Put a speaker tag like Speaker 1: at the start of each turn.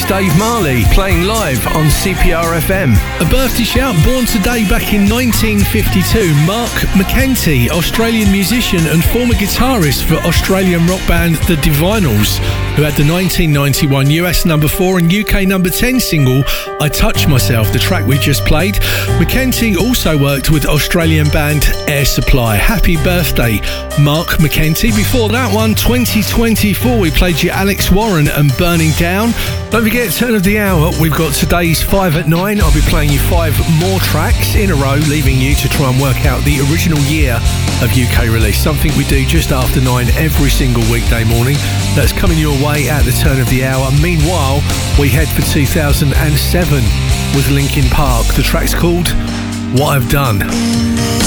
Speaker 1: It's Dave Marley playing live on CPR FM. A birthday shout, born today back in 1952, Mark McEntee, Australian musician and former guitarist for Australian rock band The Divinyls, who had the 1991 US number 4 and UK number 10 single I Touch Myself, the track we just played. McEntee also worked with Australian band Air Supply. Happy birthday, Mark McEntee. Before that one, 2024, we played you Alex Warren and Burning Down. Don't forget, turn of the hour, we've got today's 5 at 9. I'll be playing you 5 more tracks in a row, leaving you to try and work out the original year of UK release, something we do just after 9 every single weekday morning. That's coming your way at the turn of the hour. Meanwhile, we head for 2007 with Linkin Park. The track's called What I've Done.